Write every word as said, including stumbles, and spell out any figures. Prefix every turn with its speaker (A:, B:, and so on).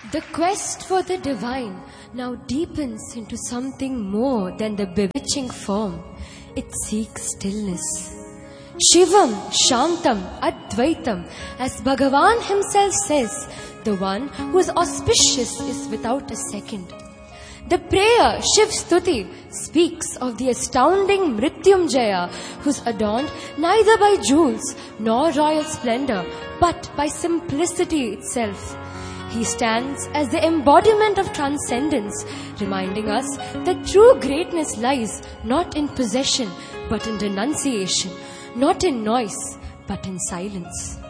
A: The quest for the divine now deepens into something more than the bewitching form. It seeks stillness. Shivam, Shantam, Advaitam, as Bhagavan himself says, the one who is auspicious is without a second. The prayer, Shiv Stuti, speaks of the astounding Mrityunjaya, who is adorned neither by jewels nor royal splendor, but by simplicity itself. He stands as the embodiment of transcendence, reminding us that true greatness lies not in possession, but in denunciation, not in noise, but in silence.